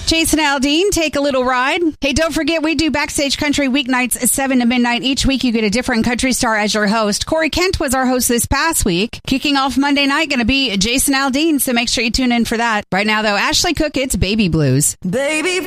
Jason Aldean, take a little ride. Hey, don't forget, we do Backstage Country weeknights 7 to midnight. Each week, you get a different country star as your host. Corey Kent was our host this past week. Kicking off Monday night, going to be Jason Aldean, so make sure you tune in for that. Right now, though, Ashley Cook, it's Baby Blues. Baby